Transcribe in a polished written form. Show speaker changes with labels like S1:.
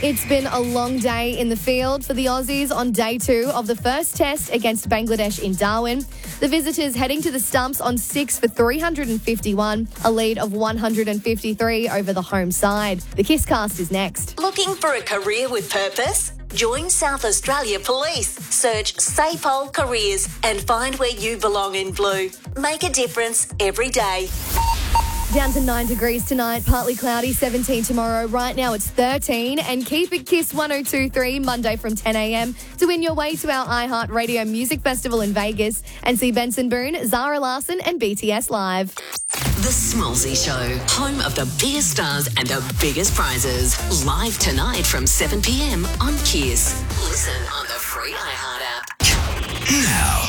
S1: It's been a long day in the field for the Aussies on day 2 of the first test against Bangladesh in Darwin. The visitors heading to the stumps on 6 for 351, a lead of 153 over the home side. The Kisscast is next.
S2: Looking for a career with purpose? Join South Australia Police. Search Safehold Careers and find where you belong in blue. Make a difference every day.
S1: Down to 9 degrees tonight, partly cloudy, 17 tomorrow. Right now it's 13. And keep it Kiss 102.3 Monday from 10 a.m. to win your way to our iHeart Radio Music Festival in Vegas and see Benson Boone, Zara Larsson and BTS live.
S3: The Smallsy Show, home of the biggest stars and the biggest prizes. Live tonight from 7 p.m. on Kiss. Listen on the free iHeart app.
S4: Now,